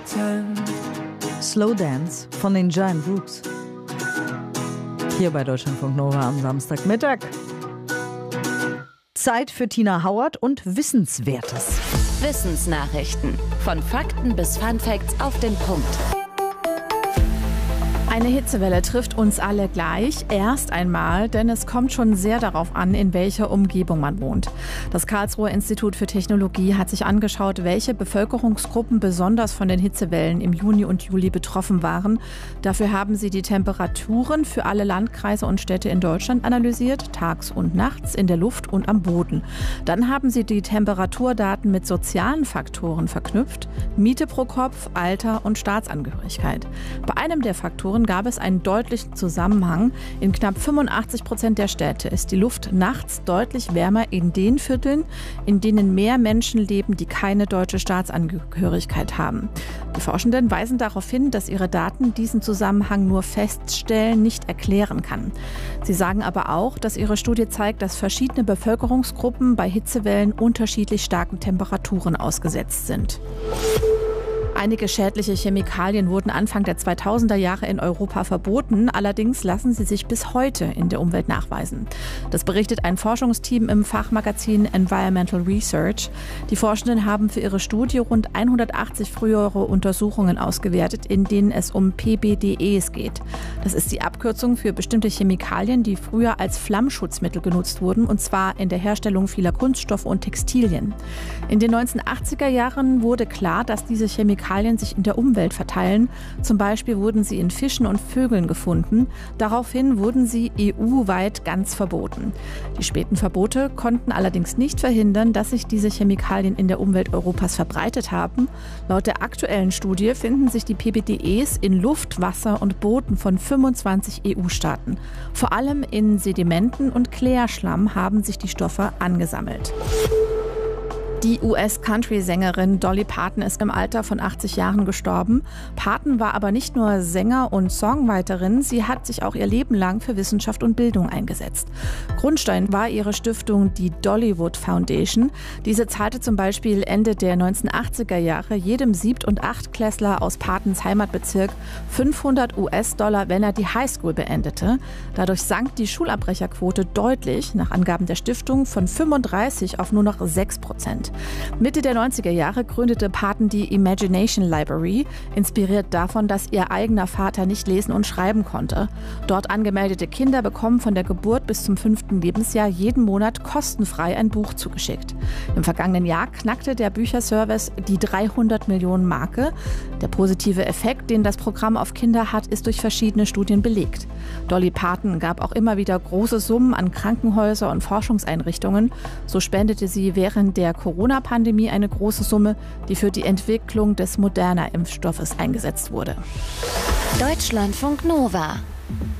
Slow Dance von den Giant Rooks. Hier bei Deutschlandfunk Nova am Samstagmittag. Zeit für Tina Hauert und Wissenswertes. Wissensnachrichten. Von Fakten bis Funfacts auf den Punkt. Eine Hitzewelle trifft uns alle gleich, erst einmal, denn es kommt schon sehr darauf an, in welcher Umgebung man wohnt. Das Karlsruher Institut für Technologie hat sich angeschaut, welche Bevölkerungsgruppen besonders von den Hitzewellen im Juni und Juli betroffen waren. Dafür haben sie die Temperaturen für alle Landkreise und Städte in Deutschland analysiert, tags und nachts, in der Luft und am Boden. Dann haben sie die Temperaturdaten mit sozialen Faktoren verknüpft, Miete pro Kopf, Alter und Staatsangehörigkeit. Bei einem der Faktoren gab es einen deutlichen Zusammenhang. In knapp 85% der Städte ist die Luft nachts deutlich wärmer in den Vierteln, in denen mehr Menschen leben, die keine deutsche Staatsangehörigkeit haben. Die Forschenden weisen darauf hin, dass ihre Daten diesen Zusammenhang nur feststellen, nicht erklären kann. Sie sagen aber auch, dass ihre Studie zeigt, dass verschiedene Bevölkerungsgruppen bei Hitzewellen unterschiedlich starken Temperaturen ausgesetzt sind. Einige schädliche Chemikalien wurden Anfang der 2000er Jahre in Europa verboten. Allerdings lassen sie sich bis heute in der Umwelt nachweisen. Das berichtet ein Forschungsteam im Fachmagazin Environmental Research. Die Forschenden haben für ihre Studie rund 180 frühere Untersuchungen ausgewertet, in denen es um PBDEs geht. Das ist die Abkürzung für bestimmte Chemikalien, die früher als Flammschutzmittel genutzt wurden, und zwar in der Herstellung vieler Kunststoffe und Textilien. In den 1980er Jahren wurde klar, dass diese Chemikalien sich in der Umwelt verteilen. Zum Beispiel wurden sie in Fischen und Vögeln gefunden. Daraufhin wurden sie EU-weit ganz verboten. Die späten Verbote konnten allerdings nicht verhindern, dass sich diese Chemikalien in der Umwelt Europas verbreitet haben. Laut der aktuellen Studie finden sich die PBDEs in Luft, Wasser und Booten von 25 EU-Staaten. Vor allem in Sedimenten und Klärschlamm haben sich die Stoffe angesammelt. Die US-Country-Sängerin Dolly Parton ist im Alter von 80 Jahren gestorben. Parton war aber nicht nur Sänger und Songwriterin, sie hat sich auch ihr Leben lang für Wissenschaft und Bildung eingesetzt. Grundstein war ihre Stiftung, die Dollywood Foundation. Diese zahlte zum Beispiel Ende der 1980er Jahre jedem Siebt- und Achtklässler aus Partons Heimatbezirk $500, wenn er die Highschool beendete. Dadurch sank die Schulabbrecherquote deutlich, nach Angaben der Stiftung, von 35% auf nur noch 6%. Mitte der 90er Jahre gründete Parton die Imagination Library, inspiriert davon, dass ihr eigener Vater nicht lesen und schreiben konnte. Dort angemeldete Kinder bekommen von der Geburt bis zum 5. Lebensjahr jeden Monat kostenfrei ein Buch zugeschickt. Im vergangenen Jahr knackte der Bücherservice die 300 Millionen Marke. Der positive Effekt, den das Programm auf Kinder hat, ist durch verschiedene Studien belegt. Dolly Parton gab auch immer wieder große Summen an Krankenhäuser und Forschungseinrichtungen. So spendete sie während der Corona-Pandemie eine große Summe, die für die Entwicklung des Moderna-Impfstoffes eingesetzt wurde. Deutschlandfunk Nova.